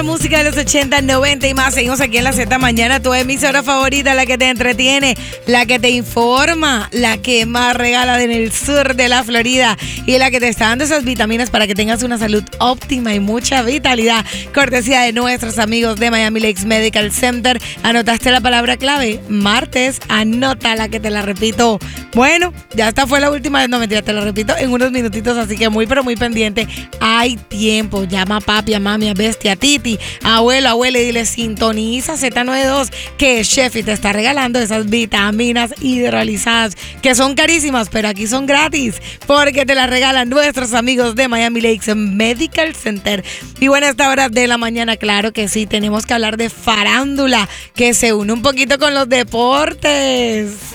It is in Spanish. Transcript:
Música de los 80, 90 y más. Seguimos aquí en la Z Mañana, tu emisora favorita, la que te entretiene, la que te informa, la que más regala en el sur de la Florida y la que te está dando esas vitaminas para que tengas una salud óptima y mucha vitalidad. Cortesía de nuestros amigos de Miami Lakes Medical Center. ¿Anotaste la palabra clave? Martes, anótala que te la repito. Bueno, ya esta fue la última vez, no mentira, te la repito en unos minutitos, así que muy pero muy pendiente. Hay tiempo, llama a papi, a mami, a bestia, a Titi, abuelo, abuela y dile sintoniza Z92 que Sheffy te está regalando esas vitaminas hidrolizadas que son carísimas, pero aquí son gratis porque te las regalan nuestros amigos de Miami Lakes Medical Center. Y bueno, a esta hora de la mañana, claro que sí, tenemos que hablar de farándula que se une un poquito con los deportes.